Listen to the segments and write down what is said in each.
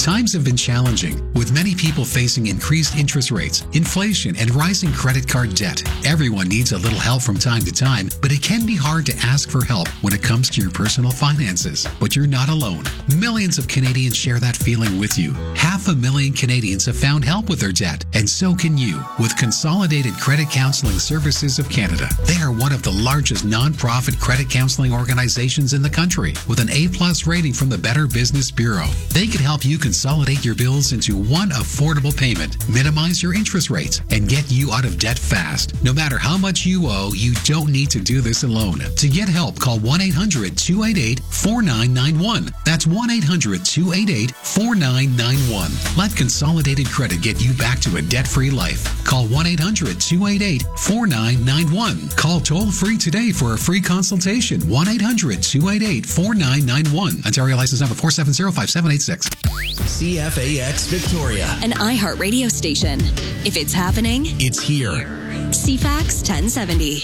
Times have been challenging, with many people facing increased interest rates, inflation, and rising credit card debt. Everyone needs a little help from time to time, but it can be hard to ask for help when it comes to your personal finances. But you're not alone. Millions of Canadians share that feeling with you. 500,000 Canadians have found help with their debt, and so can you with Consolidated Credit Counseling Services of Canada. They are one of the largest non-profit credit counseling organizations in the country, with an A+ rating from the Better Business Bureau. They can help you consolidate your bills into one affordable payment, minimize your interest rates, and get you out of debt fast. No matter how much you owe, you don't need to do this alone. To get help, call 1-800-288-4991. That's 1-800-288-4991. Let Consolidated Credit get you back to a debt-free life. Call 1-800-288-4991. Call toll-free today for a free consultation. 1-800-288-4991. Ontario license number 4705786. CFAX Victoria. An iHeart radio station. If it's happening, it's here. CFAX 1070.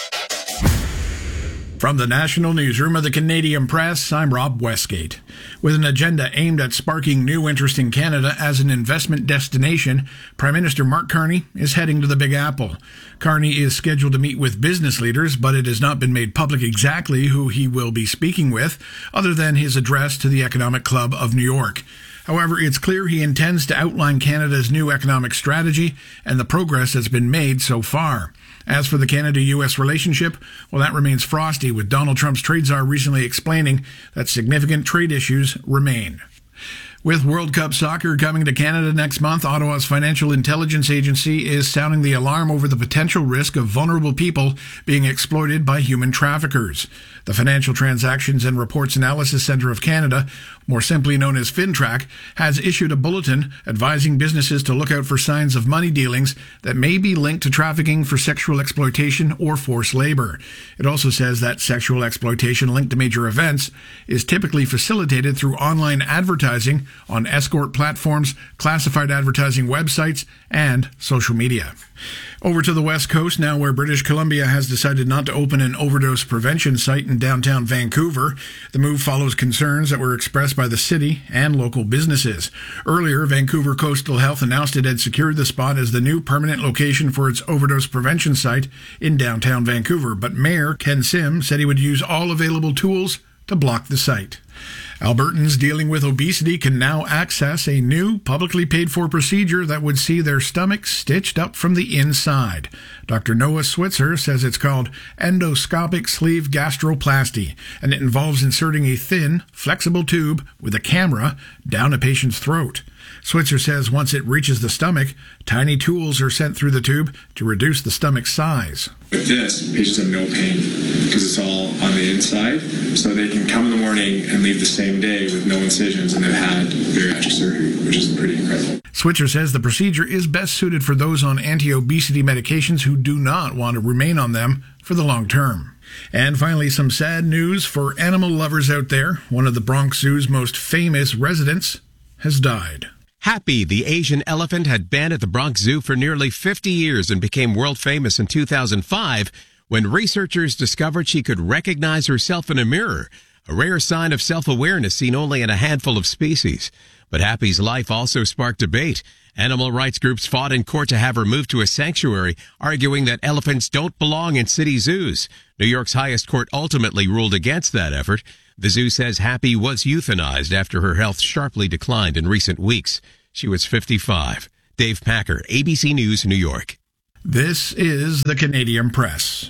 From the National Newsroom of the Canadian Press, I'm Rob Westgate. With an agenda aimed at sparking new interest in Canada as an investment destination, Prime Minister Mark Carney is heading to the Big Apple. Carney is scheduled to meet with business leaders, but it has not been made public exactly who he will be speaking with, other than his address to the Economic Club of New York. However, it's clear he intends to outline Canada's new economic strategy and the progress that's been made so far. As for the Canada-U.S. relationship, well, that remains frosty, with Donald Trump's trade czar recently explaining that significant trade issues remain. With World Cup soccer coming to Canada next month, Ottawa's Financial Intelligence Agency is sounding the alarm over the potential risk of vulnerable people being exploited by human traffickers. The Financial Transactions and Reports Analysis Centre of Canada, more simply known as FinTrack, has issued a bulletin advising businesses to look out for signs of money dealings that may be linked to trafficking for sexual exploitation or forced labor. It also says that sexual exploitation linked to major events is typically facilitated through online advertising on escort platforms, classified advertising websites, and social media. Over to the West Coast now, where British Columbia has decided not to open an overdose prevention site in downtown Vancouver. The move follows concerns that were expressed by the city and local businesses. Earlier, Vancouver Coastal Health announced it had secured the spot as the new permanent location for its overdose prevention site in downtown Vancouver, but Mayor Ken Sim said he would use all available tools to block the site. Albertans dealing with obesity can now access a new publicly paid-for procedure that would see their stomach stitched up from the inside. Dr. Noah Switzer says it's called endoscopic sleeve gastroplasty, and it involves inserting a thin, flexible tube with a camera down a patient's throat. Switzer says once it reaches the stomach, tiny tools are sent through the tube to reduce the stomach size. With this, patients have no pain because it's all on the inside, so they can come in the morning and leave the same day with no incisions, and they've had bariatric surgery, which is pretty incredible. Switzer says the procedure is best suited for those on anti-obesity medications who do not want to remain on them for the long term. And finally, some sad news for animal lovers out there. One of the Bronx Zoo's most famous residents has died. Happy, the Asian elephant, had been at the Bronx Zoo for nearly 50 years and became world famous in 2005 when researchers discovered she could recognize herself in a mirror, a rare sign of self-awareness seen only in a handful of species. But Happy's life also sparked debate. Animal rights groups fought in court to have her moved to a sanctuary, arguing that elephants don't belong in city zoos. New York's highest court ultimately ruled against that effort. The zoo says Happy was euthanized after her health sharply declined in recent weeks. She was 55. Dave Packer, ABC News, New York. This is the Canadian Press.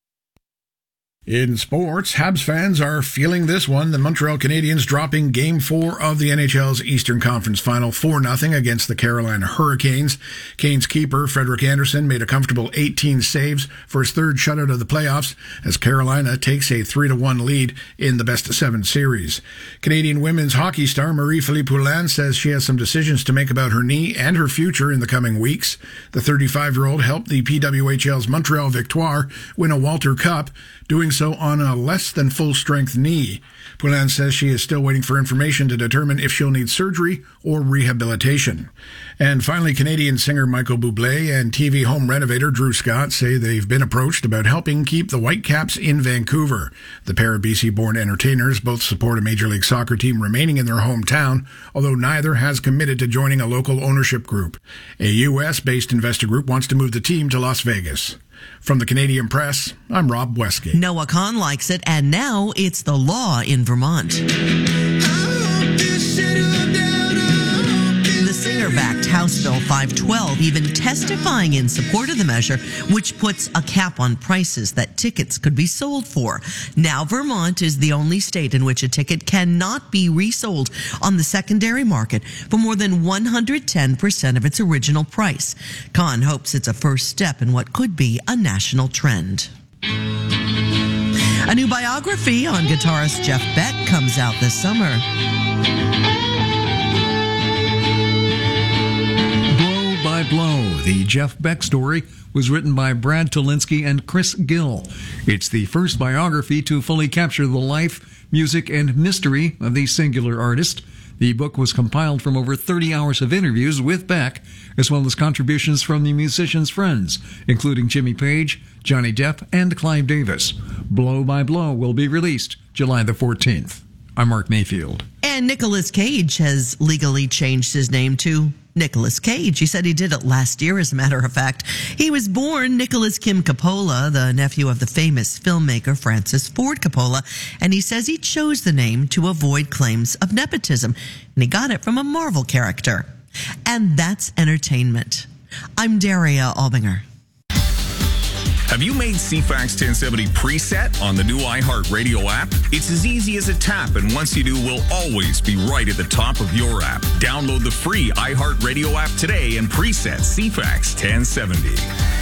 In sports, Habs fans are feeling this one. The Montreal Canadiens dropping Game 4 of the NHL's Eastern Conference Final 4-0 against the Carolina Hurricanes. Canes keeper Frederik Andersen made a comfortable 18 saves for his third shutout of the playoffs as Carolina takes a 3-1 lead in the best-of-7 series. Canadian women's hockey star Marie-Philippe Poulin says she has some decisions to make about her knee and her future in the coming weeks. The 35-year-old helped the PWHL's Montreal Victoire win a Walter Cup, doing so on a less than full strength knee. Poulin says she is still waiting for information to determine if she'll need surgery or rehabilitation. And finally, Canadian singer Michael Bublé and TV home renovator Drew Scott say they've been approached about helping keep the Whitecaps in Vancouver. The pair of BC-born entertainers both support a Major League Soccer team remaining in their hometown, although neither has committed to joining a local ownership group. A U.S.-based investor group wants to move the team to Las Vegas. From the Canadian Press, I'm Rob Westgate. Noah Kahn likes it, and now it's the law in Vermont. The singer backed House Bill 512, even testifying in support of the measure, which puts a cap on prices that tickets could be sold for. Now Vermont is the only state in which a ticket cannot be resold on the secondary market for more than 110% of its original price. Kahn hopes it's a first step in what could be a national trend. A new biography on guitarist Jeff Beck comes out this summer. Blow by Blow, the Jeff Beck story, was written by Brad Tolinski and Chris Gill. It's the first biography to fully capture the life, music, and mystery of the singular artist. The book was compiled from over 30 hours of interviews with Beck, as well as contributions from the musician's friends, including Jimmy Page, Johnny Depp, and Clive Davis. Blow by Blow will be released July the 14th. I'm Mark Mayfield. And Nicolas Cage has legally changed his name to Nicolas Cage. He said he did it last year, as a matter of fact. He was born Nicholas Kim Coppola, the nephew of the famous filmmaker Francis Ford Coppola, and he says he chose the name to avoid claims of nepotism, and he got it from a Marvel character. And that's entertainment. I'm Daria Albinger. Have you made CFAX 1070 preset on the new iHeartRadio app? It's as easy as a tap, and once you do, we'll always be right at the top of your app. Download the free iHeartRadio app today and preset CFAX 1070.